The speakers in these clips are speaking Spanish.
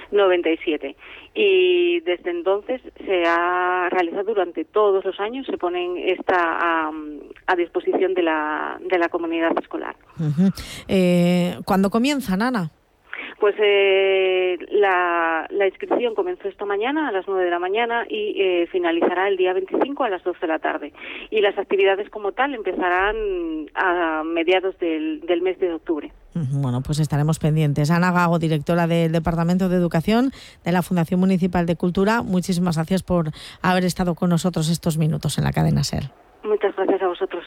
97. Y desde entonces se ha realizado durante todos los años, se ponen esta a disposición de la comunidad escolar. ¿Cuándo comienzan, Ana? Pues la inscripción comenzó esta mañana a las 9 de la mañana y finalizará el día 25 a las 12 de la tarde. Y las actividades como tal empezarán a mediados del mes de octubre. Bueno, pues estaremos pendientes. Ana Gago, directora del Departamento de Educación de la Fundación Municipal de Cultura, muchísimas gracias por haber estado con nosotros estos minutos en la cadena SER. Muchas gracias a vosotros.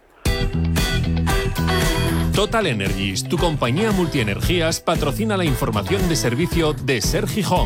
Total Energies, tu compañía multienergías, patrocina la información de servicio de SER Gijón.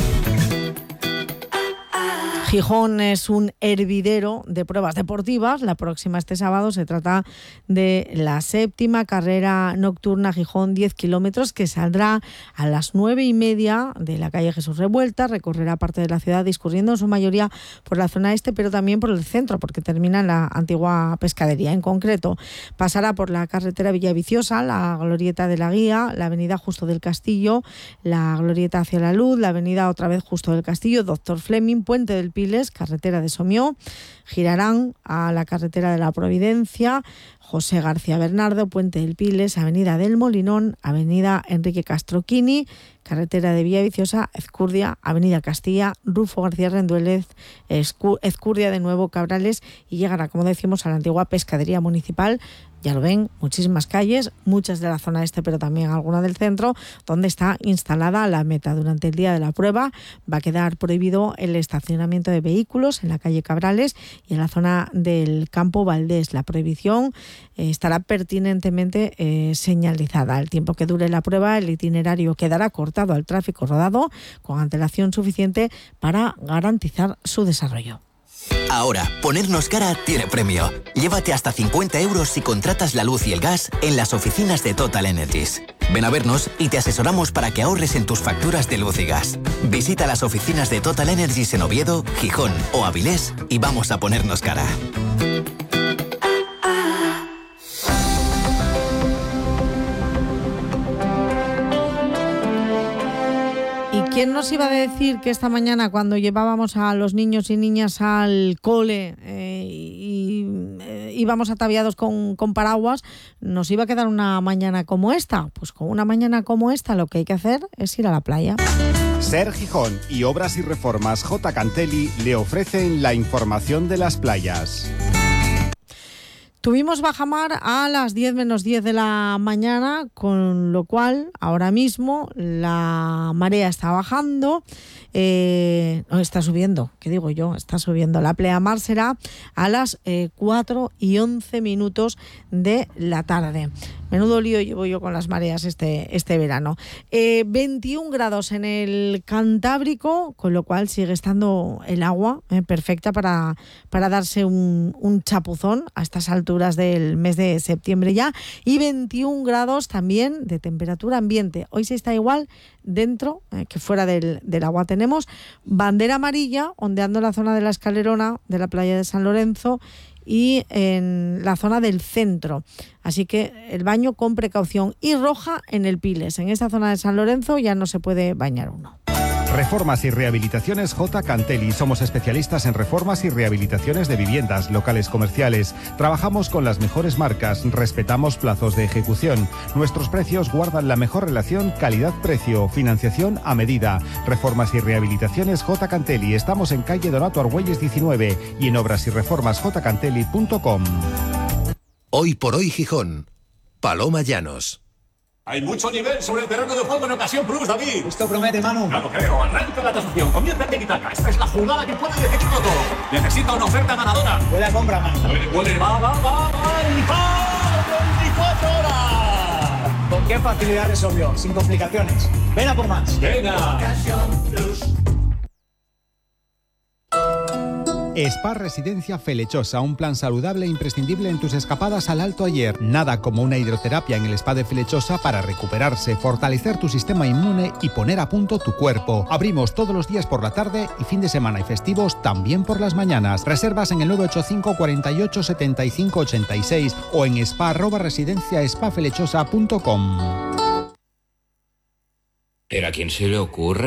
Gijón es un hervidero de pruebas deportivas. La próxima este sábado se trata de la 7ª carrera nocturna Gijón 10 kilómetros que saldrá a las 9:30 de la calle Jesús Revuelta, recorrerá parte de la ciudad discurriendo en su mayoría por la zona este, pero también por el centro, porque termina en la antigua pescadería. En concreto, pasará por la carretera Villaviciosa, la glorieta de la Guía, la avenida Justo del Castillo, la glorieta hacia la Luz, la avenida otra vez Justo del Castillo, Doctor Fleming, Puente del Piles, carretera de Somió, girarán a la carretera de la Providencia, José García Bernardo, Puente del Piles, avenida del Molinón, avenida Enrique Castroquini, carretera de Villaviciosa, Ezcurdia, avenida Castilla, Rufo García Renduélez, Ezcurdia de nuevo, Cabrales, y llegará, como decimos, a la antigua pescadería municipal. Ya lo ven, muchísimas calles, muchas de la zona este, pero también alguna del centro, donde está instalada la meta. Durante el día de la prueba va a quedar prohibido el estacionamiento de vehículos en la calle Cabrales y en la zona del Campo Valdés. La prohibición estará pertinentemente señalizada. Al tiempo que dure la prueba, el itinerario quedará cortado al tráfico rodado con antelación suficiente para garantizar su desarrollo. Ahora, ponernos cara tiene premio. Llévate hasta 50 euros si contratas la luz y el gas en las oficinas de Total Energies. Ven a vernos y te asesoramos para que ahorres en tus facturas de luz y gas. Visita las oficinas de Total Energies en Oviedo, Gijón o Avilés y vamos a ponernos cara. ¿Quién nos iba a decir que esta mañana, cuando llevábamos a los niños y niñas al cole íbamos ataviados con paraguas, nos iba a quedar una mañana como esta? Pues con una mañana como esta lo que hay que hacer es ir a la playa. SER Gijón y Obras y Reformas J. Cantelli le ofrecen la información de las playas. Tuvimos bajamar a las 10 menos 10 de la mañana, con lo cual ahora mismo la marea está bajando, no, está subiendo, ¿qué digo yo? Está subiendo. La pleamar será a las 4:11 de la tarde. Menudo lío llevo yo con las mareas este verano. 21 grados en el Cantábrico, con lo cual sigue estando el agua perfecta para darse un chapuzón a estas alturas del mes de septiembre ya. Y 21 grados también de temperatura ambiente. Hoy sí está igual dentro que fuera del agua. Tenemos bandera amarilla ondeando en la zona de la Escalerona, de la playa de San Lorenzo, y en la zona del centro. Así que el baño con precaución. Y roja en el Piles. En esta zona de San Lorenzo ya no se puede bañar uno. Reformas y rehabilitaciones J. Cantelli. Somos especialistas en reformas y rehabilitaciones de viviendas, locales comerciales. Trabajamos con las mejores marcas, respetamos plazos de ejecución. Nuestros precios guardan la mejor relación calidad-precio, financiación a medida. Reformas y rehabilitaciones J. Cantelli. Estamos en calle Donato Argüelles 19 y en obrasyreformasjcantelli.com. Hoy por hoy Gijón. Paloma Llanos. Hay mucho nivel sobre el terreno de juego en Ocasión Plus, David. Esto promete, Manu. No lo creo. Arranca la tasación. Comienza el tiki-taka. Esta es la jugada que puede decidirlo todo. Necesita una oferta ganadora. Huele a compra, Manu. Huele, va. ¡Y va! 24 horas. ¿Con qué facilidad resolvió? Sin complicaciones. Ven a por más. Venga. Ocasión Plus. Spa Residencia Felechosa, un plan saludable e imprescindible en tus escapadas al Alto Ayer. Nada como una hidroterapia en el Spa de Felechosa para recuperarse, fortalecer tu sistema inmune y poner a punto tu cuerpo. Abrimos todos los días por la tarde y fin de semana y festivos también por las mañanas. Reservas en el 985 48 75 86 o en spa@residenciaspafelechosa.com. ¿Pero a quién se le ocurre?